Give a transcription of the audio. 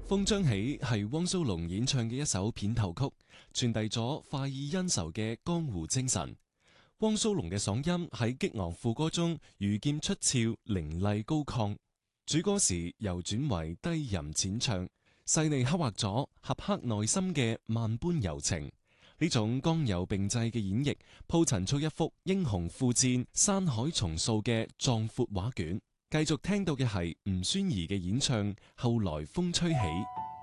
風將起係汪蘇泷演唱嘅一首片頭曲，傳遞咗快意恩仇嘅江湖精神。汪蘇泷嘅嗓音喺激昂副歌中如劍出鞘，凌厲高亢；主歌時又轉為低吟淺唱，細膩刻畫咗俠客內心嘅萬般柔情。呢種剛柔並濟嘅演繹，鋪陳出一幅英雄赴戰、山海重塑嘅壯闊畫卷。繼續聽到嘅係吳宣儀嘅演唱《後來風吹起》。